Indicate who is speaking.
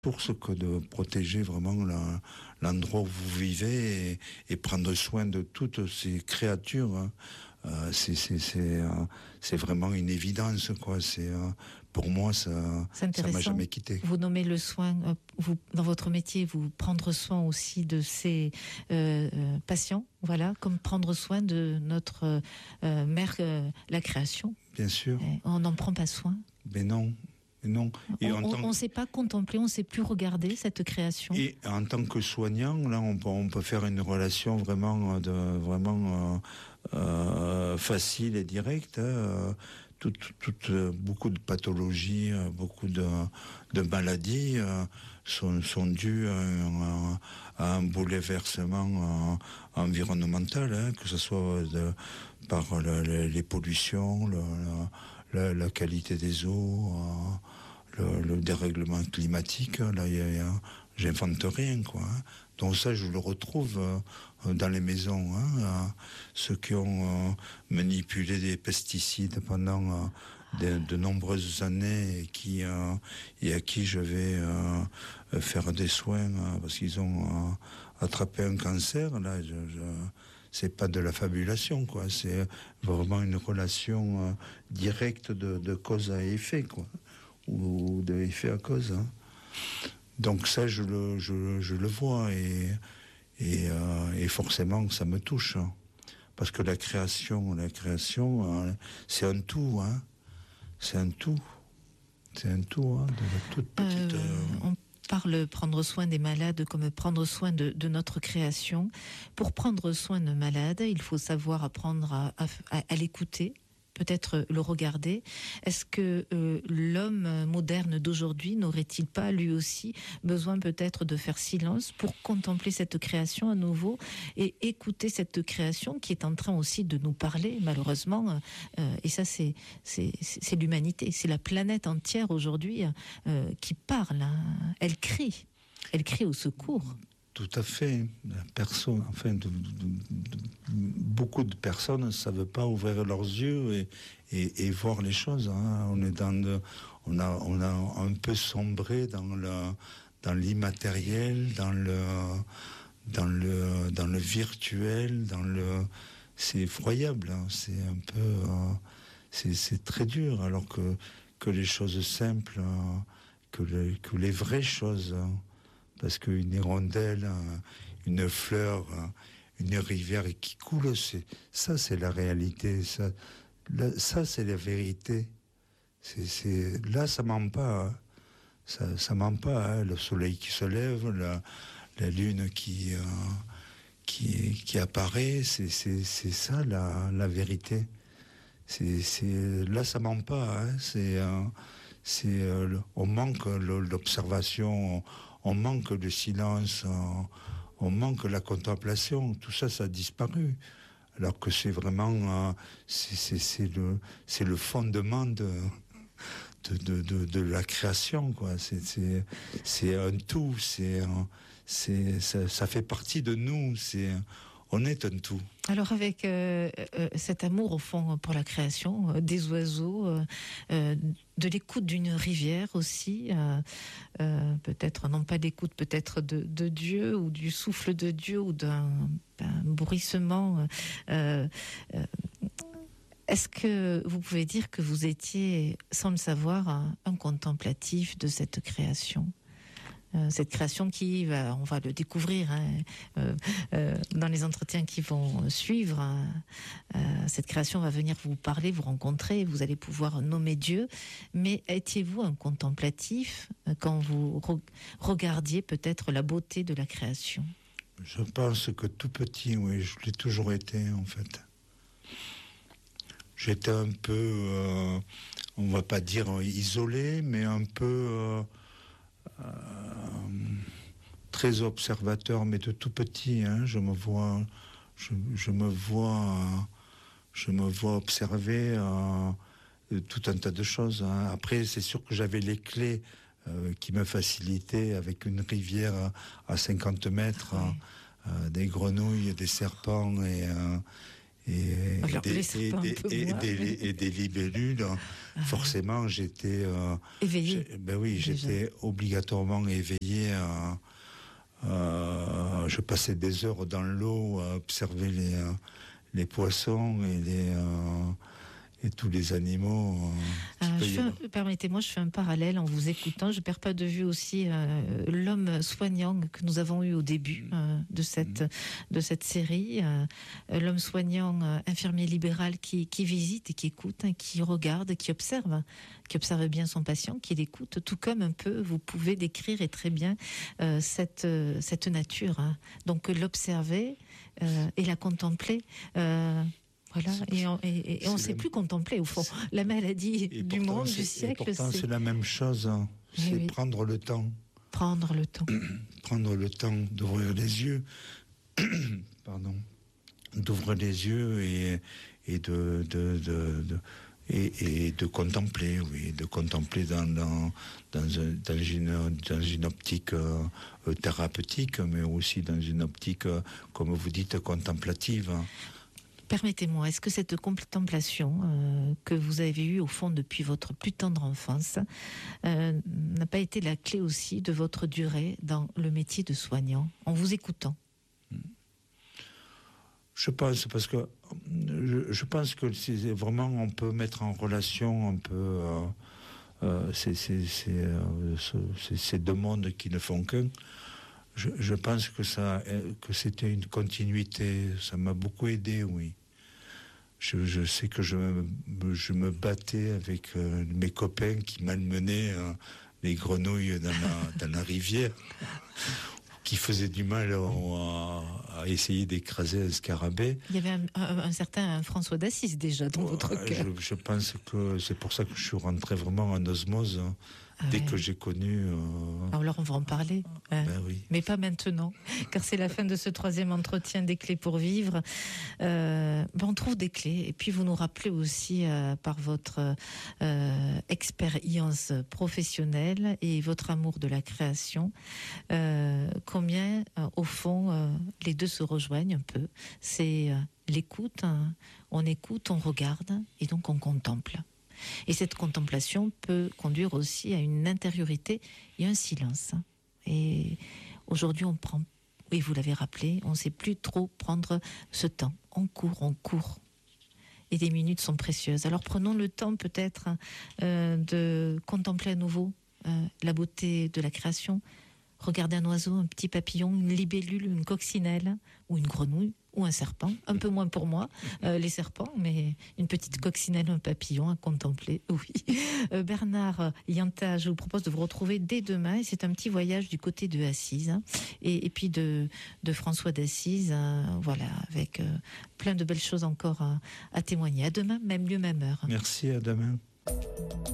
Speaker 1: source que de protéger vraiment l'endroit où vous vivez et prendre soin de toutes ces créatures. Hein. C'est vraiment une évidence, quoi. Pour moi, ça m'a jamais quitté.
Speaker 2: Vous nommez le soin, vous dans votre métier, vous prendre soin aussi de ces patients, voilà, comme prendre soin de notre mère, la création.
Speaker 1: Bien sûr.
Speaker 2: On n'en prend pas soin.
Speaker 1: Mais non. Non. Et
Speaker 2: on ne sait pas contempler, on ne sait plus regarder cette création.
Speaker 1: Et en tant que soignant, là, on peut faire une relation vraiment facile et directe. Hein. Beaucoup de pathologies, beaucoup de maladies sont dues à un bouleversement environnemental, hein, que ce soit par les pollutions, la qualité des eaux, le dérèglement climatique. Là, j'invente rien, quoi. Hein. Donc ça, je le retrouve dans les maisons. Hein, ceux qui ont manipulé des pesticides pendant de nombreuses années et à qui je vais faire des soins parce qu'ils ont attrapé un cancer. Là, c'est pas de la fabulation, quoi. C'est vraiment une relation directe de cause à effet, quoi, ou de effet à cause. Hein. Donc ça, je le vois et forcément ça me touche, hein. Parce que la création, c'est un tout, hein. C'est un tout, hein, de la toute petite.
Speaker 2: On parle prendre soin des malades comme prendre soin de notre création. Pour prendre soin d'un malade, il faut savoir apprendre à l'écouter, peut-être le regarder. Est-ce que l'homme moderne d'aujourd'hui n'aurait-il pas lui aussi besoin peut-être de faire silence pour contempler cette création à nouveau et écouter cette création qui est en train aussi de nous parler, malheureusement, et ça c'est l'humanité, c'est la planète entière aujourd'hui qui parle, hein. Elle crie au secours.
Speaker 1: Tout à fait. Personne, enfin, beaucoup de personnes ne savent pas ouvrir leurs yeux et voir les choses. Hein. On a un peu sombré dans l'immatériel, dans le virtuel, c'est effroyable. Hein. C'est un peu, c'est très dur. Alors que les choses simples, que les vraies choses. Parce qu'une hirondelle, une fleur, une rivière qui coule, c'est la réalité. Ça c'est la vérité. Là, ça ment pas. Hein. Ça ment pas. Hein. Le soleil qui se lève, la lune qui apparaît, c'est ça la vérité. Là, ça ment pas. Hein. On manque l'observation, on manque le silence, on manque la contemplation. Tout ça, ça a disparu. Alors que c'est vraiment, c'est le fondement de la création, quoi. C'est un tout. Ça fait partie de nous. On est un tout.
Speaker 2: Alors avec cet amour au fond pour la création, des oiseaux, de l'écoute d'une rivière aussi, peut-être non pas d'écoute, peut-être de Dieu ou du souffle de Dieu ou d'un bruissement. Est-ce que vous pouvez dire que vous étiez, sans le savoir, un contemplatif de cette création ? Cette création on va le découvrir dans les entretiens qui vont suivre. Cette création va venir vous parler, vous rencontrer, vous allez pouvoir nommer Dieu. Mais étiez-vous un contemplatif quand vous regardiez peut-être la beauté de la création ?
Speaker 1: Je pense que tout petit, oui, je l'ai toujours été en fait. J'étais un peu, on va pas dire isolé, mais un peu... très observateur, mais de tout petit, hein, je me vois observer tout un tas de choses. Hein. Après, c'est sûr que j'avais les clés qui me facilitaient avec une rivière à 50 mètres, des grenouilles, des serpents
Speaker 2: Alors, les serpents, un peu moins,
Speaker 1: et des libellules. Forcément, j'étais
Speaker 2: éveillé.
Speaker 1: J'étais obligatoirement éveillé. Je passais des heures dans l'eau à observer les poissons et tous les animaux.
Speaker 2: Permettez-moi, je fais un parallèle en vous écoutant. Je ne perds pas de vue aussi l'homme soignant que nous avons eu au début de cette série. L'homme soignant, infirmier libéral qui visite et qui écoute, qui regarde, qui observe bien son patient, qui l'écoute, tout comme un peu vous pouvez décrire et très bien cette nature. Donc l'observer et la contempler. Voilà, et on ne sait plus contempler, au fond. La maladie du monde, du siècle,
Speaker 1: c'est la même chose. C'est prendre le temps.
Speaker 2: Prendre le temps.
Speaker 1: Prendre le temps d'ouvrir les yeux. Pardon. D'ouvrir les yeux et de contempler, oui. De contempler dans une optique thérapeutique, mais aussi dans une optique, comme vous dites, contemplative.
Speaker 2: Permettez-moi, est-ce que cette contemplation que vous avez eue au fond depuis votre plus tendre enfance n'a pas été la clé aussi de votre durée dans le métier de soignant, en vous écoutant?
Speaker 1: Je pense, parce que je pense que c'est vraiment, on peut mettre en relation un peu ces deux mondes qui ne font qu'un. Je pense que c'était une continuité. Ça m'a beaucoup aidé, oui. Je sais que je me battais avec mes copains qui malmenaient les grenouilles dans la rivière, qui faisaient du mal à essayer d'écraser un scarabée.
Speaker 2: Il y avait un certain François d'Assise déjà dans votre cœur.
Speaker 1: Je pense que c'est pour ça que je suis rentré vraiment en osmose. Dès que j'ai connu...
Speaker 2: Alors on va en parler,
Speaker 1: oui.
Speaker 2: Mais pas maintenant, car c'est la fin de ce 3e entretien des clés pour vivre. On trouve des clés, et puis vous nous rappelez aussi, par votre expérience professionnelle et votre amour de la création, combien, au fond, les deux se rejoignent un peu. C'est l'écoute, on écoute, on regarde, et donc on contemple. Et cette contemplation peut conduire aussi à une intériorité et un silence. Et aujourd'hui, on prend, et vous l'avez rappelé, on ne sait plus trop prendre ce temps. On court. Et les minutes sont précieuses. Alors prenons le temps peut-être de contempler à nouveau la beauté de la création. Regardez un oiseau, un petit papillon, une libellule, une coccinelle, ou une grenouille, ou un serpent. Un peu moins pour moi, les serpents, mais une petite coccinelle, un papillon à contempler, oui. Bernard Yanta, je vous propose de vous retrouver dès demain. Et c'est un petit voyage du côté de Assise, et puis de François d'Assise, voilà, avec plein de belles choses encore à témoigner. À demain, même lieu, même heure.
Speaker 1: Merci, à demain.